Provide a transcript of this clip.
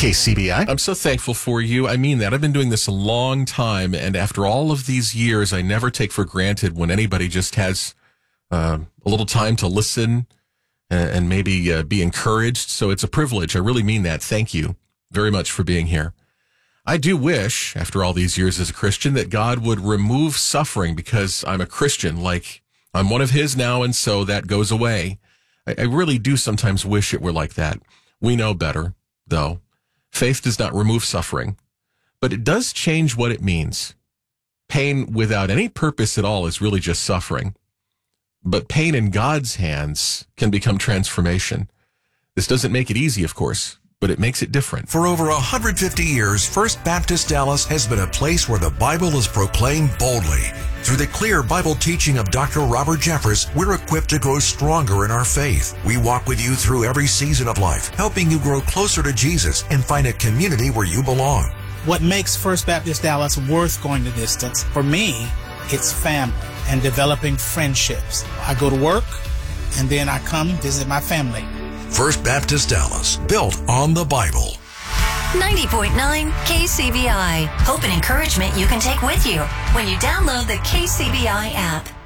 KCBI. I'm so thankful for you. I mean that. I've been doing this a long time, and after all of these years, I never take for granted when anybody just has a little time to listen and maybe be encouraged. So it's a privilege. I really mean that. Thank you very much for being here. I do wish, after all these years as a Christian, that God would remove suffering because I'm a Christian, like I'm one of his now, and so that goes away. I really do sometimes wish it were like that. We know better, though. Faith does not remove suffering, but it does change what it means. Pain without any purpose at all is really just suffering. But pain in God's hands can become transformation. This doesn't make it easy, of course, but it makes it different. For over 150 years, First Baptist Dallas has been a place where the Bible is proclaimed boldly. Through the clear Bible teaching of Dr. Robert Jeffress, we're equipped to grow stronger in our faith. We walk with you through every season of life, helping you grow closer to Jesus and find a community where you belong. What makes First Baptist Dallas worth going the distance, for me, it's family and developing friendships. I go to work, and then I come visit my family. First Baptist Dallas, built on the Bible. 90.9 KCBI. Hope and encouragement you can take with you when you download the KCBI app.